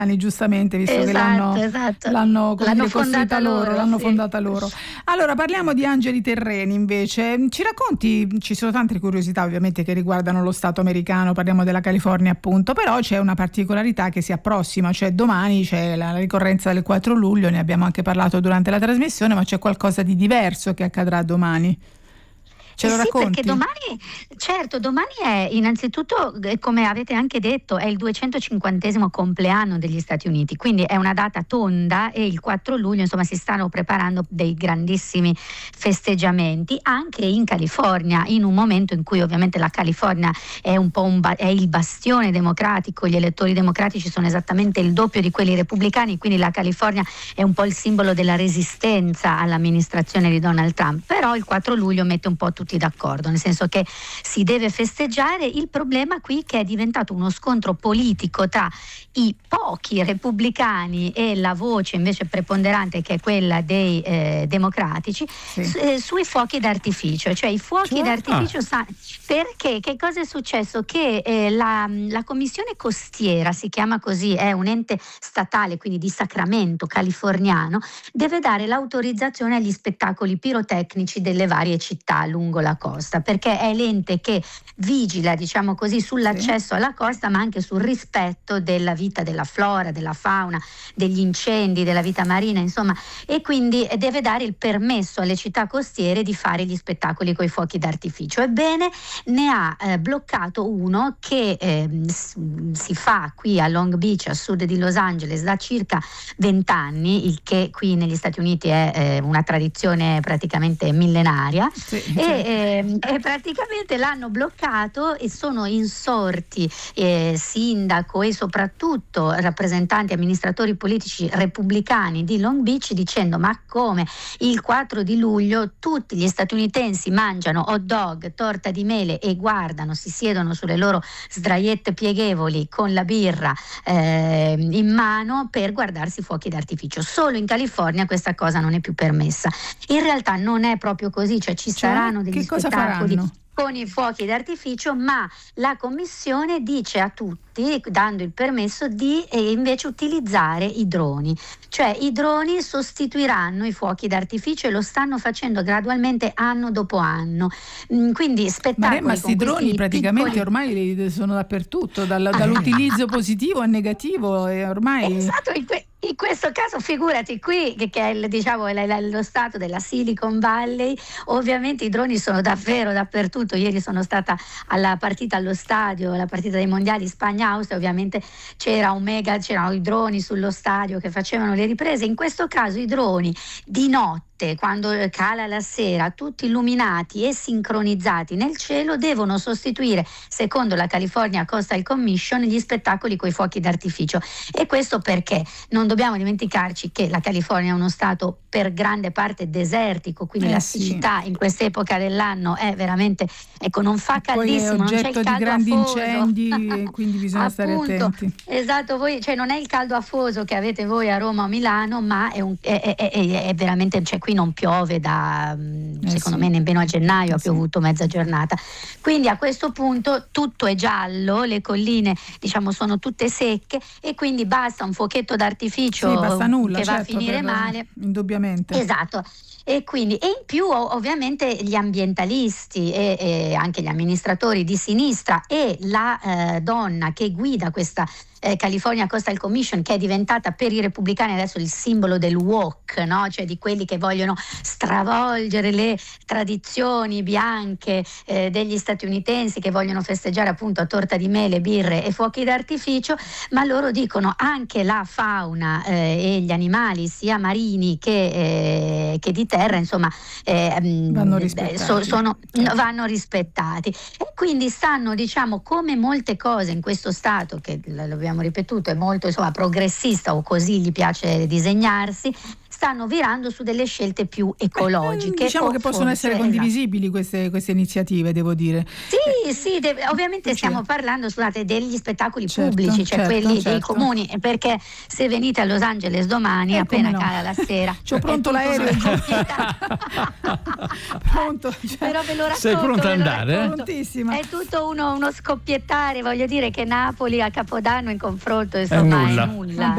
giustamente, visto che l'hanno costruita loro, l'hanno fondata loro. Allora parliamo di Angeli Terreni invece. Ci racconti, ci sono tante curiosità ovviamente che riguardano lo Stato americano, parliamo della California appunto, però c'è una particolarità che si approssima, cioè domani c'è la ricorrenza del 4 luglio, ne abbiamo anche parlato durante la trasmissione, ma c'è qualcosa di diverso che accadrà domani. Ce lo racconti? Perché domani è innanzitutto, come avete anche detto, è il 250° compleanno degli Stati Uniti, quindi è una data tonda e il 4 luglio insomma si stanno preparando dei grandissimi festeggiamenti anche in California, in un momento in cui ovviamente la California è un po' è il bastione democratico, gli elettori democratici sono esattamente il doppio di quelli repubblicani, quindi la California è un po' il simbolo della resistenza all'amministrazione di Donald Trump, però il 4 luglio mette un po' tutti d'accordo, nel senso che si deve festeggiare. Il problema qui è che è diventato uno scontro politico tra i pochi repubblicani e la voce invece preponderante che è quella dei democratici sui fuochi d'artificio, cioè i fuochi d'artificio perché che cosa è successo? Che la commissione costiera, si chiama così, è un ente statale quindi di Sacramento californiano, deve dare l'autorizzazione agli spettacoli pirotecnici delle varie città lungo la costa, perché è l'ente che vigila, diciamo così, sull'accesso alla costa, ma anche sul rispetto della vita, della flora, della fauna, degli incendi, della vita marina, insomma, e quindi deve dare il permesso alle città costiere di fare gli spettacoli coi fuochi d'artificio. Ebbene, ne ha bloccato uno che si fa qui a Long Beach, a sud di Los Angeles, da circa 20 anni, il che qui negli Stati Uniti è una tradizione praticamente millenaria, e praticamente l'hanno bloccato e sono insorti sindaco e soprattutto rappresentanti, amministratori politici repubblicani di Long Beach dicendo: ma come il 4 di luglio tutti gli statunitensi mangiano hot dog, torta di mele e guardano, si siedono sulle loro sdraiette pieghevoli con la birra in mano per guardarsi fuochi d'artificio. Solo in California questa cosa non è più permessa. In realtà non è proprio così, cioè ci saranno degli spettacoli con i fuochi d'artificio, ma la commissione dice a tutti, dando il permesso, di invece utilizzare i droni, cioè i droni sostituiranno i fuochi d'artificio e lo stanno facendo gradualmente anno dopo anno, quindi spettacoli. Ma questi droni praticamente ormai sono dappertutto, dall'utilizzo positivo e negativo, e ormai esatto. In questo caso figurati qui che è lo stato della Silicon Valley, ovviamente i droni sono davvero dappertutto. Ieri sono stata alla partita allo stadio, la partita dei mondiali Spagna-Austria, ovviamente c'erano i droni sullo stadio che facevano le riprese. In questo caso i droni di notte, quando cala la sera, tutti illuminati e sincronizzati nel cielo, devono sostituire, secondo la California Coastal Commission, gli spettacoli coi fuochi d'artificio. E questo perché non dobbiamo dimenticarci che la California è uno stato per grande parte desertico, quindi la siccità in quest'epoca dell'anno è veramente, non fa caldissimo, non c'è il caldo di grandi afoso. Incendi, quindi bisogna stare attenti. Esatto, non è il caldo afoso che avete voi a Roma o Milano, ma è veramente, qui non piove secondo me nemmeno a gennaio ha piovuto mezza giornata, quindi a questo punto tutto è giallo, le colline sono tutte secche e quindi basta un fuochetto d'artificio basta nulla, che va a finire male, indubbiamente. Esatto. E quindi, e in più ovviamente gli ambientalisti e anche gli amministratori di sinistra e la donna che guida questa California Coastal Commission, che è diventata per i repubblicani adesso il simbolo del woke, no? Cioè di quelli che vogliono stravolgere le tradizioni bianche degli statunitensi, che vogliono festeggiare appunto a torta di mele, birre e fuochi d'artificio, ma loro dicono anche la fauna e gli animali sia marini che di terra, insomma, vanno rispettati. Vanno rispettati, e quindi stanno, come molte cose in questo stato, che l'abbiamo ripetuto, è molto progressista, o così gli piace disegnarsi, stanno virando su delle scelte più ecologiche. Che possono essere condivisibili queste iniziative, devo dire. Sì, ovviamente stiamo parlando, degli spettacoli pubblici, quelli dei comuni, perché se venite a Los Angeles domani, appena cala la sera, c'ho pronto l'aereo. Pronto, però ve lo racconto. Sei pronta ad andare? Prontissima. È tutto uno scoppiettare, voglio dire che Napoli a Capodanno in confronto, insomma, è nulla.